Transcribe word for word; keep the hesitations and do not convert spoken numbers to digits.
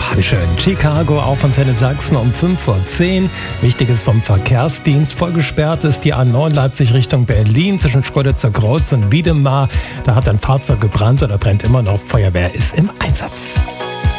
wie schön. Chicago auf Antenne Sachsen um fünf vor zehn. Wichtiges vom Verkehrsdienst. Voll gesperrt ist die A neun Leipzig Richtung Berlin zwischen Schkeuditzer-Kreuz und Wiedemar. Da hat ein Fahrzeug gebrannt oder brennt immer noch. Feuerwehr ist im Einsatz.